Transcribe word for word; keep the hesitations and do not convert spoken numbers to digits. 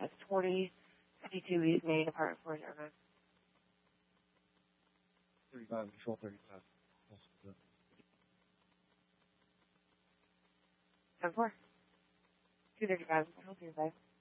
That's twenty fifty-two East Main, apartment four zero nine. thirty-five, control thirty-five. seven four. two thirty-five, control thirty-five.